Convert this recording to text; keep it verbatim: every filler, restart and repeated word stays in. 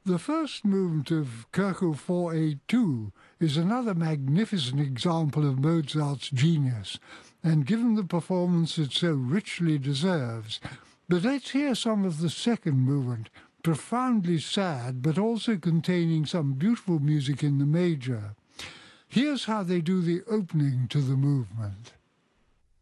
The first movement of Kerkel four eighty-two is another magnificent example of Mozart's genius, and given the performance it so richly deserves. But let's hear some of the second movement, profoundly sad, but also containing some beautiful music in the major. Here's how they do the opening to the movement.